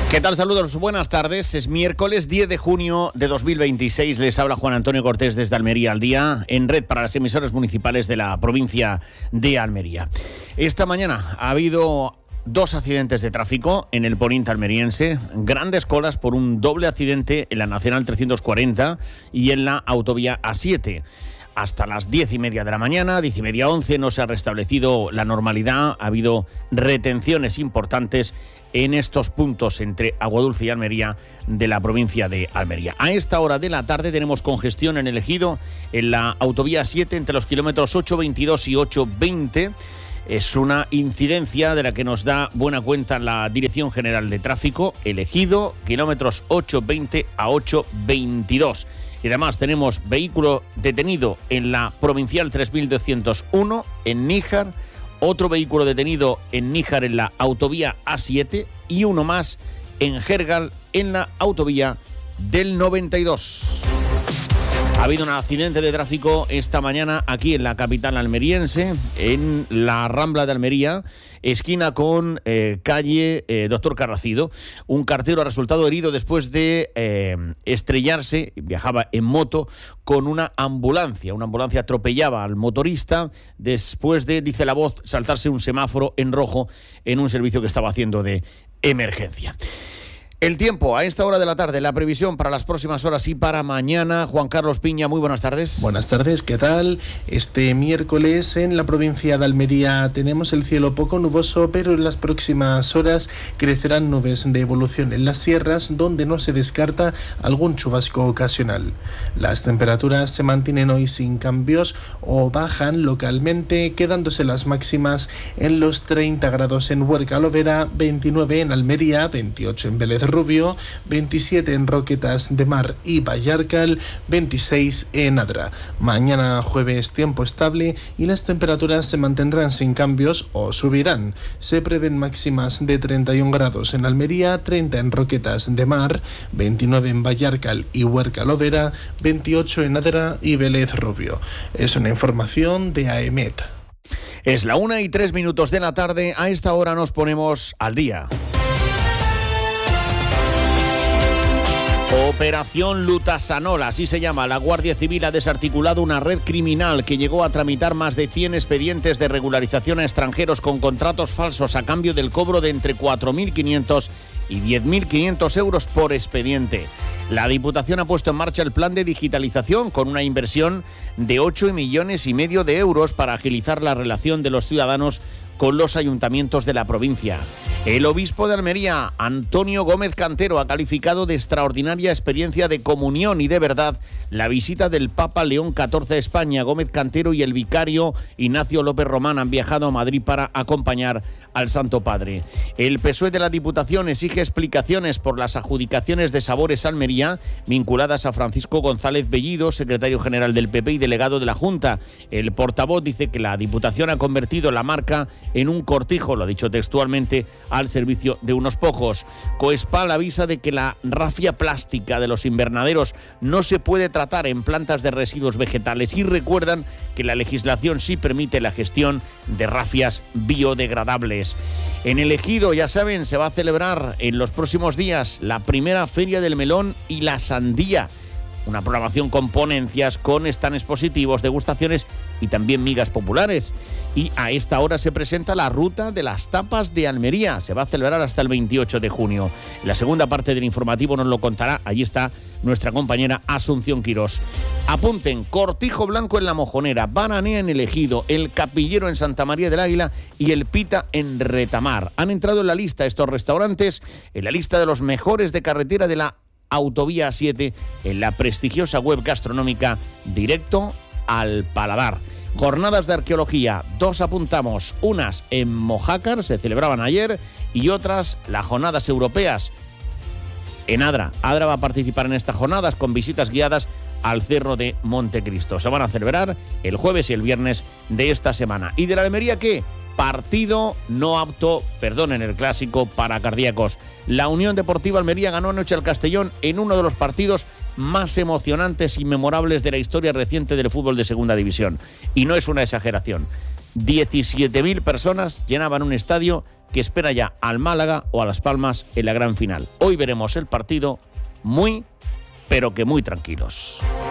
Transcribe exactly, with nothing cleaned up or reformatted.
¿Qué tal? Saludos, buenas tardes. Es miércoles diez de junio de dos mil veintiséis. Les habla Juan Antonio Cortés desde Almería al Día, en red para las emisoras municipales de la provincia de Almería. Esta mañana ha habido dos accidentes de tráfico en el poniente almeriense, grandes colas por un doble accidente en la Nacional trescientos cuarenta y en la autovía A siete. Hasta las diez y media de la mañana, diez y media, once, no se ha restablecido la normalidad. Ha habido retenciones importantes en estos puntos entre Aguadulce y Almería de la provincia de Almería. A esta hora de la tarde tenemos congestión en el Ejido, en la autovía siete, entre los kilómetros ocho veintidós y ocho veinte. Es una incidencia de la que nos da buena cuenta la Dirección General de Tráfico, el Ejido, kilómetros ocho veinte a ocho veintidós. Y además tenemos vehículo detenido en la provincial tres mil doscientos uno en Níjar, otro vehículo detenido en Níjar en la autovía A siete y uno más en Gergal en la autovía del noventa y dos. Ha habido un accidente de tráfico esta mañana aquí en la capital almeriense, en la Rambla de Almería, esquina con eh, calle eh, Doctor Carracido. Un cartero ha resultado herido después de eh, estrellarse, viajaba en moto, con una ambulancia. Una ambulancia atropellaba al motorista después de, dice la voz, saltarse un semáforo en rojo en un servicio que estaba haciendo de emergencia. El tiempo, a esta hora de la tarde, la previsión para las próximas horas y para mañana. Juan Carlos Piña, muy buenas tardes. Buenas tardes, ¿qué tal? Este miércoles en la provincia de Almería tenemos el cielo poco nuboso, pero en las próximas horas crecerán nubes de evolución en las sierras, donde no se descarta algún chubasco ocasional. Las temperaturas se mantienen hoy sin cambios o bajan localmente, quedándose las máximas en los treinta grados en Huerca Lovera, veintinueve en Almería, veintiocho en Vélez Rubio, veintisiete en Roquetas de Mar y Vallarcal, veintiséis en Adra. Mañana jueves tiempo estable y las temperaturas se mantendrán sin cambios o subirán. Se prevén máximas de treinta y un grados en Almería, treinta en Roquetas de Mar, veintinueve en Vallarcal y Huerca Lovera, veintiocho en Adra y Vélez Rubio. Es una información de A E M E T. Es la una y tres minutos de la tarde. A esta hora nos ponemos al día. Operación Lutasanol, así se llama. La Guardia Civil ha desarticulado una red criminal que llegó a tramitar más de cien expedientes de regularización a extranjeros con contratos falsos a cambio del cobro de entre cuatro mil quinientos y diez mil quinientos euros por expediente. La Diputación ha puesto en marcha el plan de digitalización con una inversión de ocho millones y medio de euros para agilizar la relación de los ciudadanos con los ayuntamientos de la provincia. El obispo de Almería, Antonio Gómez Cantero, ha calificado de extraordinaria experiencia de comunión y de verdad la visita del Papa León catorce a España. Gómez Cantero y el vicario Ignacio López Román han viajado a Madrid para acompañar al Santo Padre. El P S O E de la Diputación exige explicaciones por las adjudicaciones de Sabores Almería vinculadas a Francisco González Bellido, secretario general del P P y delegado de la Junta. El portavoz dice que la Diputación ha convertido la marca en un cortijo, lo ha dicho textualmente, al servicio de unos pocos. Coespal avisa de que la rafia plástica de los invernaderos no se puede tratar en plantas de residuos vegetales y recuerdan que la legislación sí permite la gestión de rafias biodegradables. En el Ejido, ya saben, se va a celebrar en los próximos días la primera Feria del Melón y la Sandía. Una programación con ponencias, con stands expositivos, degustaciones y también migas populares. Y a esta hora se presenta la Ruta de las Tapas de Almería. Se va a celebrar hasta el veintiocho de junio. La segunda parte del informativo nos lo contará. Allí está nuestra compañera Asunción Quirós. Apunten: Cortijo Blanco en La Mojonera, Bananea en el Ejido, El Capillero en Santa María del Águila y El Pita en Retamar. Han entrado en la lista estos restaurantes, en la lista de los mejores de carretera de la Autovía siete, en la prestigiosa web gastronómica Directo al Paladar. Jornadas de arqueología, dos apuntamos, unas en Mojácar, se celebraban ayer, y otras las jornadas europeas en Adra. Adra va a participar en estas jornadas con visitas guiadas al Cerro de Montecristo. Se van a celebrar el jueves y el viernes de esta semana. ¿Y de la Almería qué? Partido no apto, perdonen el clásico, para cardíacos. La Unión Deportiva Almería ganó anoche al Castellón en uno de los partidos más emocionantes y memorables de la historia reciente del fútbol de segunda división. Y no es una exageración. diecisiete mil personas llenaban un estadio que espera ya al Málaga o a Las Palmas en la gran final. Hoy veremos el partido muy, pero que muy tranquilos.